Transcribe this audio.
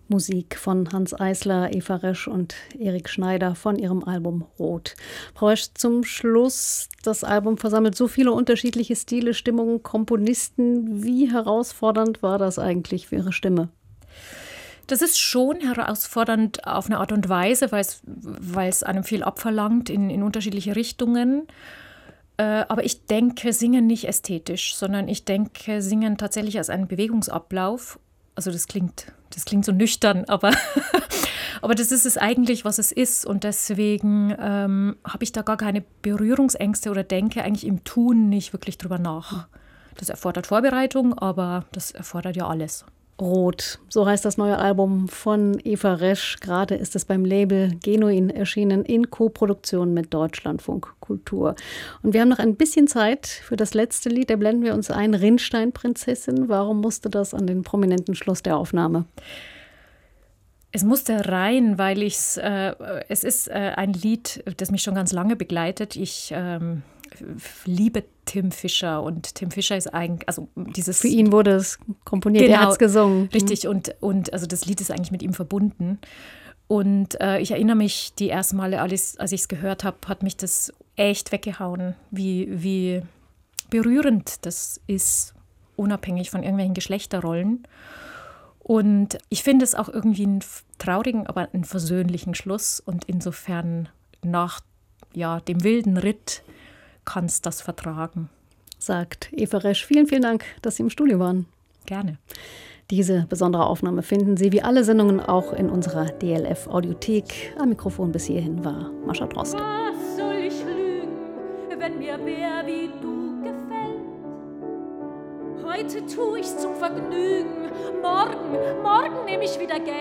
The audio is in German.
Musik von Hanns Eisler, Eva Resch und Erik Schneider von ihrem Album Rot. Frau Resch, zum Schluss, das Album versammelt so viele unterschiedliche Stile, Stimmungen, Komponisten. Wie herausfordernd war das eigentlich für Ihre Stimme? Das ist schon herausfordernd auf eine Art und Weise, weil es einem viel abverlangt in unterschiedliche Richtungen. Aber ich denke Singen nicht ästhetisch, sondern ich denke Singen tatsächlich als einen Bewegungsablauf. Also das klingt so nüchtern, aber das ist es eigentlich, was es ist. Und deswegen habe ich da gar keine Berührungsängste oder denke eigentlich im Tun nicht wirklich drüber nach. Das erfordert Vorbereitung, aber das erfordert ja alles. Rot, so heißt das neue Album von Eva Resch. Gerade ist es beim Label Genuin erschienen in Koproduktion mit Deutschlandfunk Kultur. Und wir haben noch ein bisschen Zeit für das letzte Lied. Da blenden wir uns ein, Rinnsteinprinzessin. Warum musste das an den prominenten Schluss der Aufnahme? Es musste rein, weil es ist ein Lied, das mich schon ganz lange begleitet. Ich liebe Tim Fischer und Tim Fischer ist eigentlich, also dieses... Für ihn wurde es komponiert, genau, er hat es gesungen. Richtig, und also das Lied ist eigentlich mit ihm verbunden. Und ich erinnere mich, die ersten Male, als ich es gehört habe, hat mich das echt weggehauen, wie berührend das ist, unabhängig von irgendwelchen Geschlechterrollen. Und ich finde es auch irgendwie einen traurigen, aber einen versöhnlichen Schluss. Und insofern nach dem wilden Ritt kann es das vertragen. Sagt Eva Resch. Vielen, vielen Dank, dass Sie im Studio waren. Gerne. Diese besondere Aufnahme finden Sie wie alle Sendungen auch in unserer DLF-Audiothek. Am Mikrofon bis hierhin war Mascha Droste. Was soll ich lügen, wenn mir wer wie du gefällt? Heute tu ich's zum Vergnügen, morgen nehme ich wieder Geld.